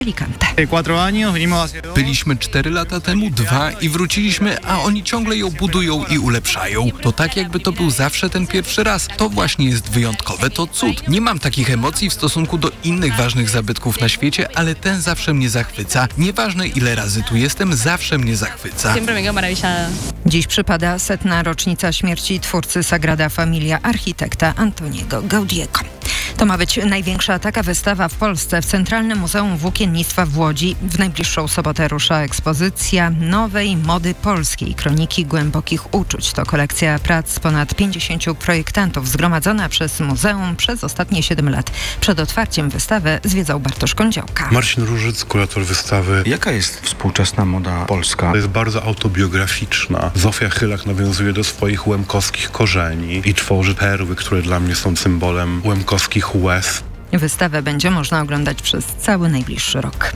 Alicante. Byliśmy 4 lata temu, 2 i wróciliśmy, a oni ciągle ją budują i ulepszają. To tak jakby to był zawsze ten pierwszy raz. To właśnie jest wyjątkowe, to cud. Nie mam takich emocji w stosunku do innych ważnych zabytków na świecie, ale ten zawsze mnie zachwyca. Nieważne ile razy tu jestem, zawsze mnie zachwyca. Dziś przypada 100. rocznica śmierci twórcy Sagrada Familia, architekta Antoniego Gaudiego. To ma być największa taka wystawa w Polsce w Centralnym Muzeum Włókiennictwa w Łodzi. W najbliższą sobotę rusza ekspozycja nowej mody polskiej, kroniki głębokich uczuć. To kolekcja prac ponad 50 projektantów zgromadzona przez muzeum przez ostatnie 7 lat. Przed otwarciem wystawy zwiedzał Bartosz Kądziołka. Marcin Różyc, kurator wystawy. Jaka jest współczesna moda polska? Jest bardzo autobiograficzna. Zofia Chylak nawiązuje do swoich łemkowskich korzeni i tworzy perły, które dla mnie są symbolem łemkowskich łez. Wystawę będzie można oglądać przez cały najbliższy rok.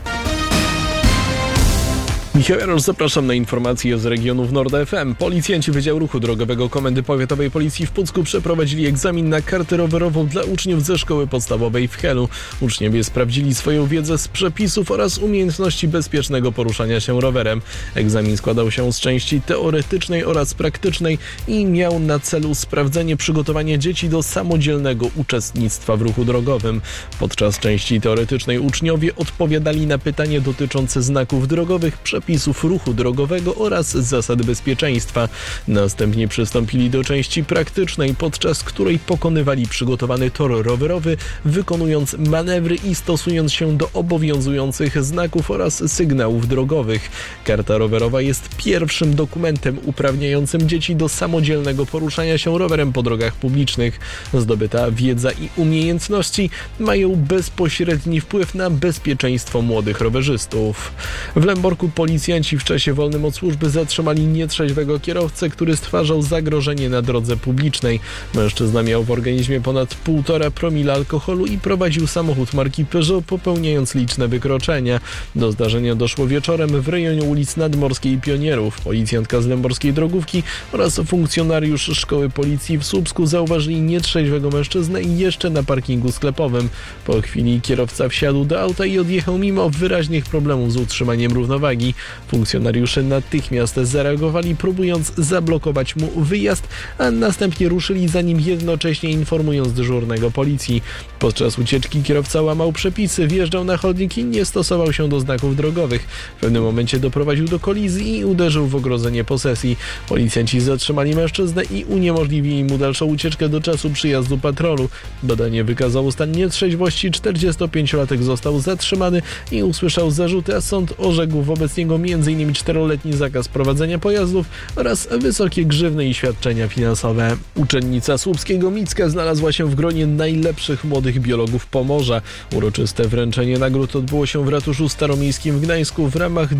Michał Jarosz, zapraszam na informacje z regionów Nord FM. Policjanci Wydziału Ruchu Drogowego Komendy Powiatowej Policji w Pucku przeprowadzili egzamin na kartę rowerową dla uczniów ze szkoły podstawowej w Helu. Uczniowie sprawdzili swoją wiedzę z przepisów oraz umiejętności bezpiecznego poruszania się rowerem. Egzamin składał się z części teoretycznej oraz praktycznej i miał na celu sprawdzenie przygotowania dzieci do samodzielnego uczestnictwa w ruchu drogowym. Podczas części teoretycznej uczniowie odpowiadali na pytania dotyczące znaków drogowych, przepisów ruchu drogowego oraz zasad bezpieczeństwa. Następnie przystąpili do części praktycznej, podczas której pokonywali przygotowany tor rowerowy, wykonując manewry i stosując się do obowiązujących znaków oraz sygnałów drogowych. Karta rowerowa jest pierwszym dokumentem uprawniającym dzieci do samodzielnego poruszania się rowerem po drogach publicznych. Zdobyta wiedza i umiejętności mają bezpośredni wpływ na bezpieczeństwo młodych rowerzystów. W Lęborku policjanci w czasie wolnym od służby zatrzymali nietrzeźwego kierowcę, który stwarzał zagrożenie na drodze publicznej. Mężczyzna miał w organizmie ponad 1,5 promila alkoholu i prowadził samochód marki Peugeot, popełniając liczne wykroczenia. Do zdarzenia doszło wieczorem w rejonie ulic Nadmorskiej i Pionierów. Policjantka z lęborskiej drogówki oraz funkcjonariusz szkoły policji w Słupsku zauważyli nietrzeźwego mężczyznę jeszcze na parkingu sklepowym. Po chwili kierowca wsiadł do auta i odjechał mimo wyraźnych problemów z utrzymaniem równowagi. Funkcjonariusze natychmiast zareagowali, próbując zablokować mu wyjazd, a następnie ruszyli za nim, jednocześnie informując dyżurnego policji. Podczas ucieczki kierowca łamał przepisy, wjeżdżał na chodnik i nie stosował się do znaków drogowych. W pewnym momencie doprowadził do kolizji i uderzył w ogrodzenie posesji. Policjanci zatrzymali mężczyznę i uniemożliwili mu dalszą ucieczkę do czasu przyjazdu patrolu. Badanie wykazało stan nietrzeźwości, 45-latek został zatrzymany i usłyszał zarzuty, a sąd orzekł wobec niego m.in. 4-letni zakaz prowadzenia pojazdów oraz wysokie grzywny i świadczenia finansowe. Uczennica słupskiego Micka znalazła się w gronie najlepszych młodych biologów Pomorza. Uroczyste wręczenie nagród odbyło się w ratuszu staromiejskim w Gdańsku w ramach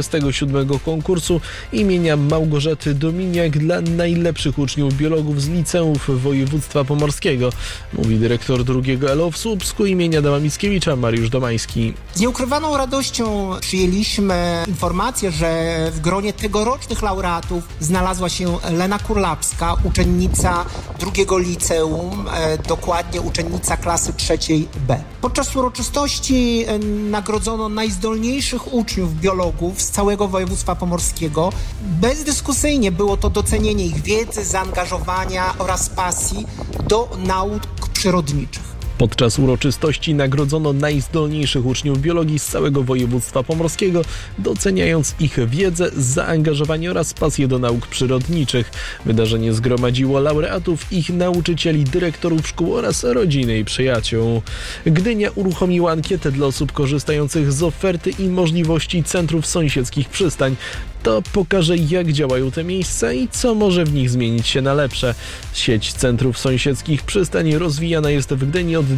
27. konkursu imienia Małgorzaty Dominiak dla najlepszych uczniów biologów z liceów województwa pomorskiego, mówi dyrektor drugiego LO w Słupsku imienia Adama Mickiewicza Mariusz Domański. Z nieukrywaną radością przyjęliśmy informację, że w gronie tegorocznych laureatów znalazła się Lena Kurlapska, uczennica drugiego liceum, dokładnie uczennica klasy 3 B. Podczas uroczystości nagrodzono najzdolniejszych uczniów biologów z całego województwa pomorskiego. Bezdyskusyjnie było to docenienie ich wiedzy, zaangażowania oraz pasji do nauk przyrodniczych. Podczas uroczystości nagrodzono najzdolniejszych uczniów biologii z całego województwa pomorskiego, doceniając ich wiedzę, zaangażowanie oraz pasję do nauk przyrodniczych. Wydarzenie zgromadziło laureatów, ich nauczycieli, dyrektorów szkół oraz rodziny i przyjaciół. Gdynia uruchomiła ankietę dla osób korzystających z oferty i możliwości centrów sąsiedzkich przystań. To pokaże, jak działają te miejsca i co może w nich zmienić się na lepsze. Sieć centrów sąsiedzkich przystań rozwijana jest w Gdyni od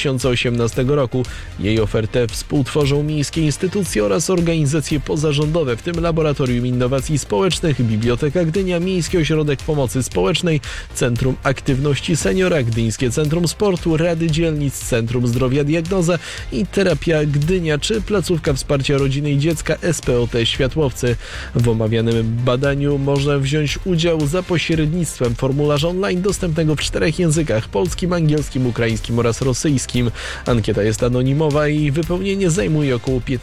2018 roku. Jej ofertę współtworzą miejskie instytucje oraz organizacje pozarządowe, w tym Laboratorium Innowacji Społecznych, Biblioteka Gdynia, Miejski Ośrodek Pomocy Społecznej, Centrum Aktywności Seniora, Gdyńskie Centrum Sportu, Rady Dzielnic, Centrum Zdrowia Diagnoza i Terapia Gdynia czy placówka wsparcia rodziny i dziecka SPOT Światłowcy. W omawianym badaniu można wziąć udział za pośrednictwem formularza online dostępnego w 4 językach: polskim, angielskim, ukraińskim oraz rosyjskim. Ankieta jest anonimowa i wypełnienie zajmuje około 15